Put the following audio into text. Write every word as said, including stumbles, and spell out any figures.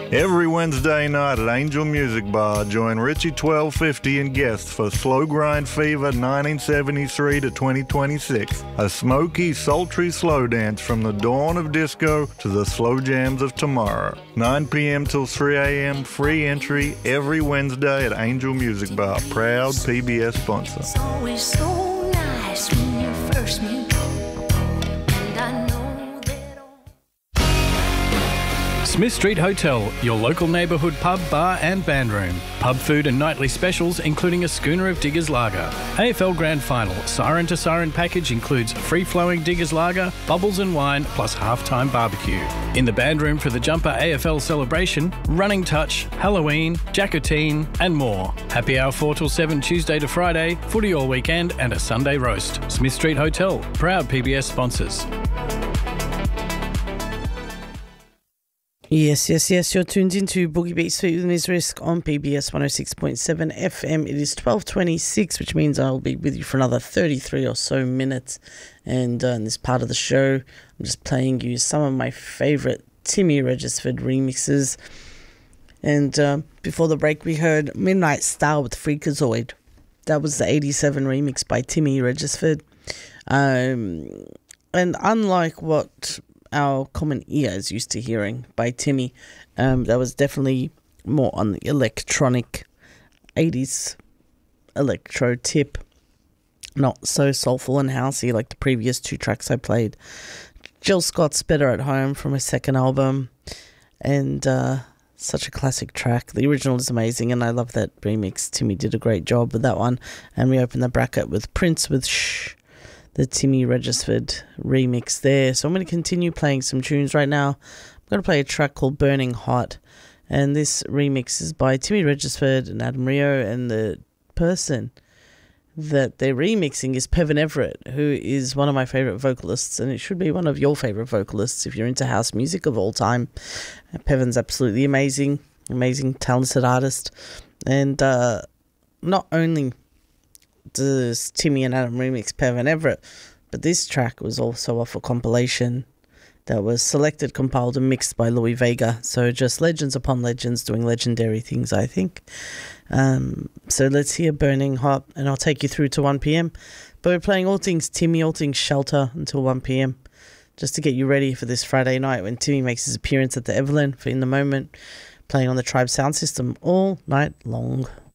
Every Wednesday night at Angel Music Bar, join Richie twelve fifty and guests for Slow Grind Fever nineteen seventy-three to twenty twenty-six, a smoky, sultry slow dance from the dawn of disco to the slow jams of tomorrow. nine p.m. till three a.m., free entry every Wednesday at Angel Music Bar, proud P B S sponsor. It's always so nice when you first meet. Smith Street Hotel, your local neighbourhood pub, bar and band room. Pub food and nightly specials including a schooner of Diggers Lager. A F L Grand Final, Siren to Siren package includes free-flowing Diggers Lager, bubbles and wine plus half-time barbecue. In the band room for the Jumper A F L celebration, Running Touch, Halloween, Jackotine and more. Happy hour four till seven Tuesday to Friday, footy all weekend and a Sunday roast. Smith Street Hotel, proud P B S sponsors. Yes, yes, yes. You're tuned into Boogie Beat Sweet with Miz Risk on P B S one oh six point seven F M. It is twelve twenty-six, which means I'll be with you for another thirty-three or so minutes. And uh, in this part of the show, I'm just playing you some of my favourite Timmy Regisford remixes. And uh, before the break, we heard Midnight Star with Freakazoid. That was the eighty-seven remix by Timmy Regisford. Um, and unlike what our common ear is used to hearing by Timmy, um, that was definitely more on the electronic eighties electro tip, not so soulful and housey like the previous two tracks I played. Jill Scott's Better at Home from her second album, and uh, such a classic track. The original is amazing and I love that remix. Timmy did a great job with that one. And we open the bracket with Prince with Shh, the Timmy Regisford remix there. So I'm going to continue playing some tunes right now. I'm going to play a track called Burning Hot, and this remix is by Timmy Regisford and Adam Rio, and the person that they're remixing is Pevan Everett, who is one of my favourite vocalists, and it should be one of your favourite vocalists if you're into house music of all time. Pevan's absolutely amazing, amazing, talented artist, and uh, not only does Timmy and Adam remix Pevan Everett, but this track was also off a compilation that was selected, compiled and mixed by Louis Vega. So just legends upon legends doing legendary things, I think. Um, so let's hear Burning Hot, and I'll take you through to one p.m. But we're playing all things Timmy, all things Shelter until one p.m. just to get you ready for this Friday night when Timmy makes his appearance at the Evelyn for In the Moment, playing on the Tribe sound system all night long.